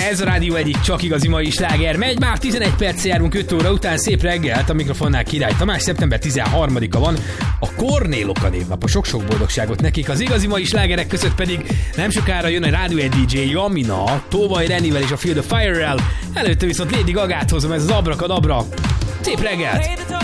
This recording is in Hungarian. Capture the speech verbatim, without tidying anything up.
Ez a rádió egyik csak igazi mai sláger. Megy már tizenegy perccel járunk öt óra után. Szép reggelt, a mikrofonnál Király Tamás. Szeptember tizenharmadika van. A Kornélok a névnap. Sok-sok boldogságot nekik. Az igazi mai slágerek között pedig nem sokára jön a rádió egy dé dzsé Jamina, Tóvaj Renivel és a Field of Fire-rel. Előtte viszont Lady Gagát hozom, ez az Abrakadabra. Szép reggelt!